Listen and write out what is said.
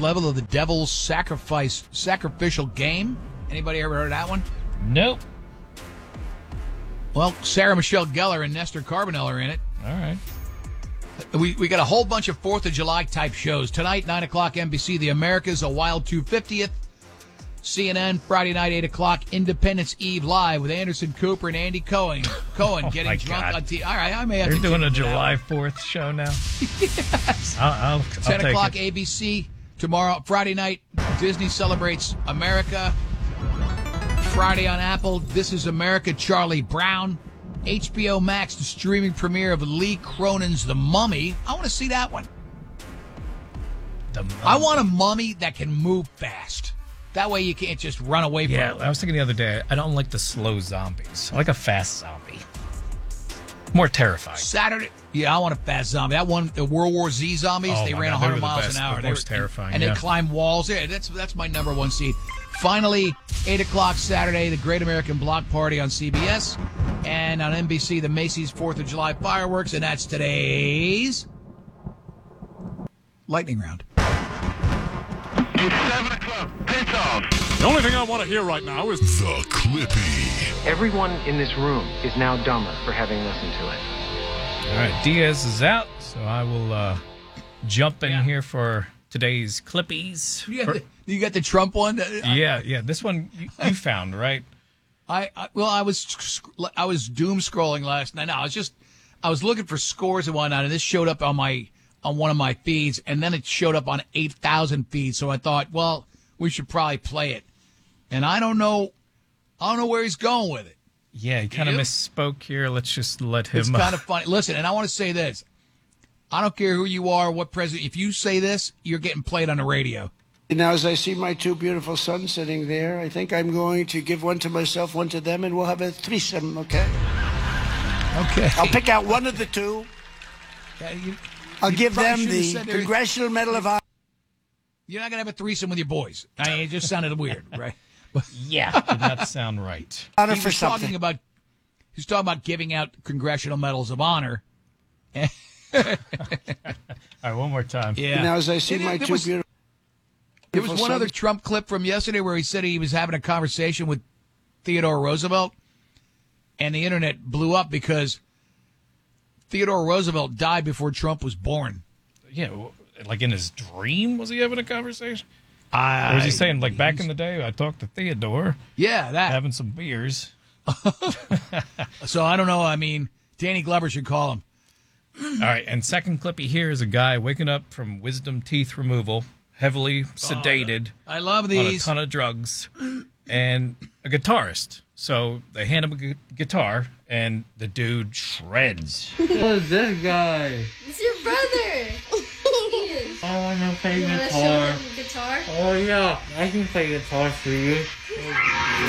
level of the Devil's Sacrificial Game. Anybody ever heard of that one? Nope. Well, Sarah Michelle Gellar and Nestor Carbonell are in it. All right. We got a whole bunch of 4th of July type shows. Tonight, 9 o'clock, NBC, The Americas, A Wild 250th. CNN, Friday night, 8 o'clock, Independence Eve Live with Anderson Cooper and Andy Cohen getting drunk on TV. All right, I may have They're to doing a July 4th show now? Yes. I'll 10 take o'clock, it. ABC. Tomorrow, Friday night, Disney celebrates America. Friday on Apple, This Is America, Charlie Brown. HBO Max, the streaming premiere of Lee Cronin's The Mummy. I want to see that one. The Mummy. I want a mummy that can move fast. That way you can't just run away from Yeah, it. I was thinking the other day, I don't like the slow zombies. I like a fast zombie. More terrifying. Saturday, yeah, I want a fast zombie. That one, the World War Z zombies, Oh they my ran God, 100 they were the miles best, an hour. the They most were terrifying, and yeah. they climb walls. Yeah, that's my number one seed. Finally, 8 o'clock Saturday, the Great American Block Party on CBS. And on NBC, the Macy's 4th of July fireworks. And that's today's lightning round. It's 7 o'clock. Pinch off. The only thing I want to hear right now is The Clippy. Everyone in this room is now dumber for having listened to it. All right, Diaz is out, so I will jump in here for today's Clippies. You got the Trump one? Yeah. This one you found, right? I was doom scrolling last night. No, I was looking for scores and whatnot, and this showed up on one of my feeds, and then it showed up on 8,000 feeds. So I thought, well, we should probably play it. And I don't know where he's going with it. Yeah, he kind of misspoke here. Let's just let him. It's kind of funny. Listen, and I want to say this: I don't care who you are, what president. If you say this, you're getting played on the radio. Now, as I see my two beautiful sons sitting there, I think I'm going to give one to myself, one to them, and we'll have a threesome, okay? Okay. I'll pick out one of the two. I'll give them the Congressional Medal of Honor. You're not going to have a threesome with your boys. I mean, it just sounded weird, right? Yeah, did not sound right. Honor He for was something. he's talking about giving out Congressional Medals of Honor. All right, one more time. Yeah. Now, as I see my two beautiful There was one sons. other Trump clip from yesterday where he said he was having a conversation with Theodore Roosevelt, and the internet blew up because Theodore Roosevelt died before Trump was born. Yeah, like in his dream, was he having a conversation? Or was he saying, like, back in the day, I talked to Theodore, Yeah, that. having some beers? So I don't know. I mean, Danny Glover should call him. All right, and second clippy here is a guy waking up from wisdom teeth removal, heavily sedated, I love on a these. ton of drugs, and a guitarist. So they hand him a guitar, and the dude shreds. Who's this guy? It's your brother. I want to play You want to show guitar. him guitar? Oh yeah, I can play guitar for you.